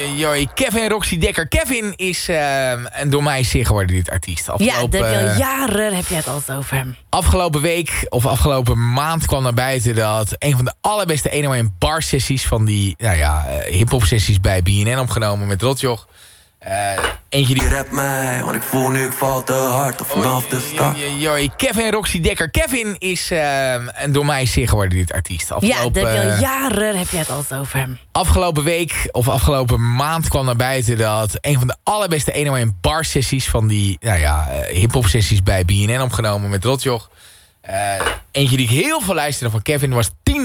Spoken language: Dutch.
Joi, Kevin Roxy Dekker. Kevin is door mij zeer geworden, dit artiest. Al jaren heb jij het altijd over hem. Afgelopen week, of afgelopen maand, kwam naar buiten dat een van de allerbeste 101 bar sessies van die hip-hop sessies bij BNN opgenomen met Rotjoch. Eentje die... Je rapt mij, want ik voel nu ik val te hard of vanaf de start. Joi, Kevin Roxy Dekker. Kevin is door mij zeer geworden, dit artiest. Al jaren heb jij het altijd over hem. Afgelopen week, of afgelopen maand, kwam naar buiten dat een van de allerbeste 101 bar sessies van die hip-hop sessies bij BNN opgenomen met Rotjoch. Eentje die ik heel veel luisterde van Kevin was 10